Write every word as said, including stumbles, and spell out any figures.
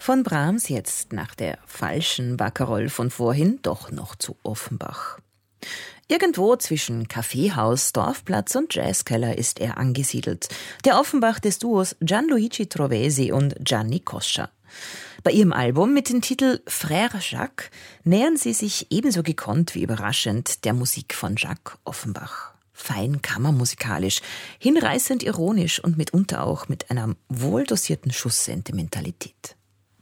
Von Brahms jetzt nach der falschen Barcarolle von vorhin doch noch zu Offenbach. Irgendwo zwischen Kaffeehaus, Dorfplatz und Jazzkeller ist er angesiedelt. Der Offenbach des Duos Gianluigi Trovesi und Gianni Coscia. Bei ihrem Album mit dem Titel Frère Jacques nähern sie sich ebenso gekonnt wie überraschend der Musik von Jacques Offenbach. Fein kammermusikalisch, hinreißend ironisch und mitunter auch mit einem wohldosierten Schuss Sentimentalität.